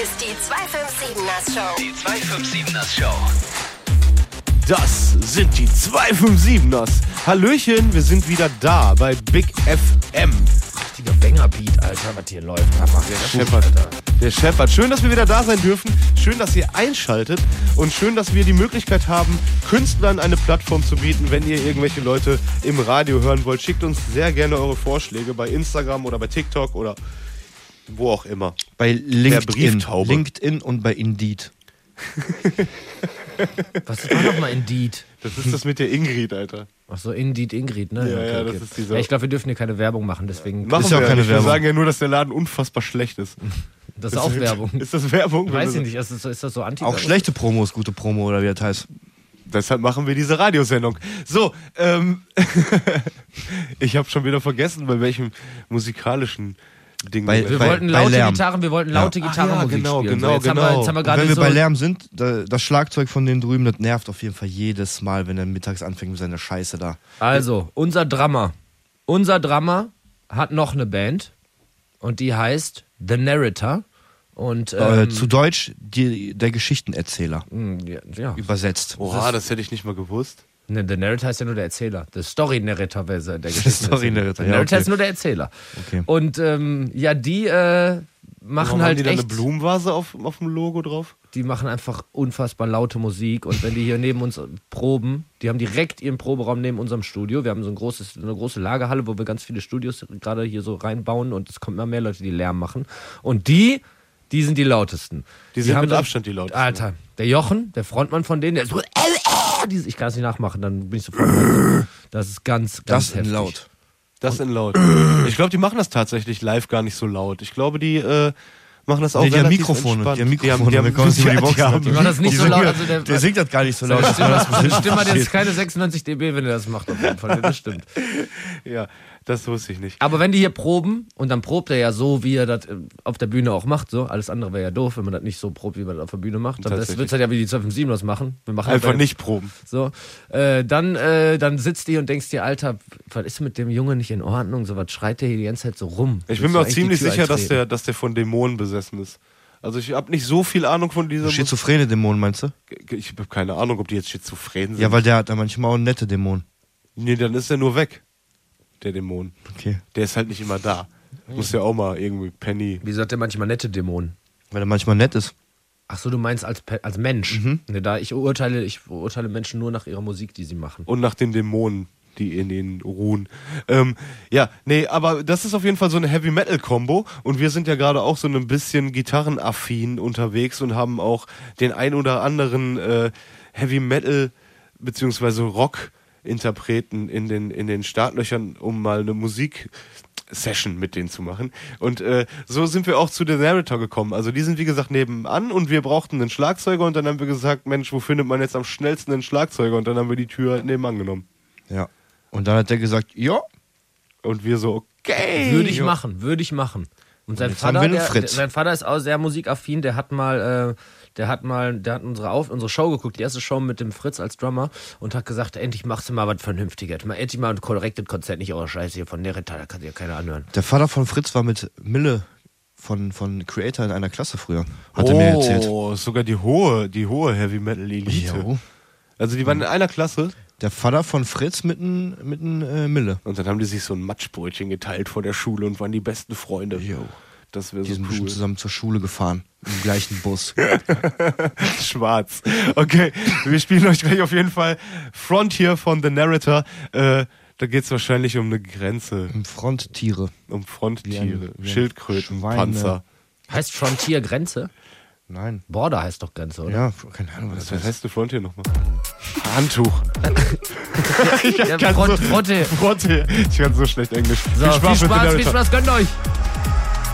ist die 257ers Show. Die 257ers Show. Das sind die 257ers. Hallöchen, wir sind wieder da bei Big FM. Richtiger Banger-Beat, Alter, was hier läuft. Der scheppert. Schön, dass wir wieder da sein dürfen. Schön, dass ihr einschaltet. Und schön, dass wir die Möglichkeit haben, Künstlern eine Plattform zu bieten. Wenn ihr irgendwelche Leute im Radio hören wollt, schickt uns sehr gerne eure Vorschläge bei Instagram oder bei TikTok oder wo auch immer. Bei Brieftaube. LinkedIn und bei Indeed. Was war nochmal Indeed? Das ist das mit der Ingrid, Alter. Achso, Indeed Ingrid, ne? Ja, das ist diese. Ja, ich glaube, wir dürfen hier keine Werbung machen, deswegen. Machen ist ja wir auch keine nicht. Wir Werbung. sagen ja nur, dass der Laden unfassbar schlecht ist. Das ist auch Werbung. Ist das Werbung? Weiß ich nicht, ist das so anti Auch schlechte Promo ist gute Promo, oder wie das heißt. Deshalb machen wir diese Radiosendung. So, ich habe schon wieder vergessen, bei welchem musikalischen Ding Wir wollten laute Gitarrenmusik genau, spielen. genau, Jetzt haben wir Wenn wir so bei Lärm sind, das Schlagzeug von den drüben, das nervt auf jeden Fall jedes Mal, wenn er mittags anfängt mit seiner Scheiße da. Also, unser Drummer hat noch eine Band und die heißt The Narrator. Und, zu Deutsch der Geschichtenerzähler. ja. Übersetzt. Oha, das hätte ich nicht mal gewusst. Ne, der Narrator heißt ja nur der Erzähler. Der Story-Narrator wäre der Geschichte. Story-Narrator, Der ja, Narrator okay. ist nur der Erzähler. Okay. Und die machen Warum halt haben die da echt... eine Blumenvase auf dem Logo drauf? Die machen einfach unfassbar laute Musik. Und wenn die hier neben uns proben, die haben direkt ihren Proberaum neben unserem Studio. Wir haben so eine große Lagerhalle, wo wir ganz viele Studios gerade hier so reinbauen. Und es kommen immer mehr Leute, die Lärm machen. Und die sind die lautesten. Die sind haben mit dann- Abstand die lautesten. Alter, der Jochen, der Frontmann von denen, der ist so... Ich kann es nicht nachmachen, dann bin ich sofort leise. Das ist ganz Das in heftig. laut. Das in laut. Ich glaube, die machen das tatsächlich live gar nicht so laut. Ich glaube, die machen das auch Nee, die haben relativ Mikrofone. entspannt. Die haben Mikrofone. Wir können uns über die Boxen haben- Die machen das nicht so laut. Also Der singt das gar nicht so laut. Seine Stimme hat jetzt keine 96 dB, wenn er das macht, auf jeden Fall. Das stimmt. Ja, das wusste ich nicht. Aber wenn die hier proben, und dann probt er ja so, wie er das auf der Bühne auch macht, so. Alles andere wäre ja doof, wenn man das nicht so probt, wie man das auf der Bühne macht. Dann Tatsächlich. wird es halt ja wie die 257ers machen. Wir machen Einfach halt nicht proben. so. Dann sitzt die und denkst dir, Alter, was ist mit dem Jungen nicht in Ordnung? So was schreit der hier die ganze Zeit so rum. Ich bin mir auch Willst du ziemlich eigentlich die Tür sicher, eintreten? dass der von Dämonen besessen ist. Also ich habe nicht so viel Ahnung von dieser Schizophrene Dämonen, meinst du? Ich habe keine Ahnung, ob die jetzt schizophren sind. Ja, weil der hat da manchmal auch nette Dämonen. Nee, dann ist er nur weg. Der Dämon. Okay. Der ist halt nicht immer da. Muss ja auch mal irgendwie Penny. Wie sagt der manchmal nette Dämonen? Weil er manchmal nett ist. Ach so, du meinst als Mensch. Ne, ich urteile Menschen nur nach ihrer Musik, die sie machen. Und nach den Dämonen, die in ihnen ruhen. Aber das ist auf jeden Fall so eine Heavy-Metal-Kombo. Und wir sind ja gerade auch so ein bisschen gitarrenaffin unterwegs und haben auch den ein oder anderen Heavy-Metal- bzw. Rock-Interpreten in den Startlöchern, um mal eine Musik-Session mit denen zu machen. Und so sind wir auch zu The Narrator gekommen. Also die sind, wie gesagt, nebenan und wir brauchten einen Schlagzeuger und dann haben wir gesagt, Mensch, wo findet man jetzt am schnellsten einen Schlagzeuger? Und dann haben wir die Tür halt nebenan genommen. Ja. Und dann hat der gesagt, ja. Und wir so, okay. Würde ich machen. Und sein jetzt haben wir Vater, den Fritz. sein Vater ist auch sehr musikaffin, der hat unsere Show geguckt, die erste Show mit dem Fritz als Drummer und hat gesagt, endlich machst du mal was Vernünftiges. Endlich mal ein korrektes Konzert, nicht eure Scheiße hier von Narrator, da kann sich ja keiner anhören. Der Vater von Fritz war mit Mille von Creator in einer Klasse früher. Hat er mir erzählt. Oh, sogar die hohe Heavy-Metal-Elite. Jo. Also die waren in einer Klasse Der Vater von Fritz mit Mille. und dann haben die sich so ein Matschbrötchen geteilt vor der Schule und waren die besten Freunde. Jo. Das wäre Die so sind cool. bestimmt zusammen zur Schule gefahren. Im gleichen Bus. Schwarz. Okay, wir spielen euch gleich auf jeden Fall Frontier von The Narrator. Da geht es wahrscheinlich um eine Grenze, Fronttiere. um Fronttiere, Wie ein Schildkröten, Schweine. Panzer. Heißt Frontier Grenze? Nein. Border heißt doch Grenze, oder? Ja, keine Ahnung, was das Was heißt. heißt du Frontier nochmal? Handtuch. Ja, Fronte. Frontier. Ich kann so schlecht Englisch. So, viel mit The Spaß, Narrator. gönnt euch!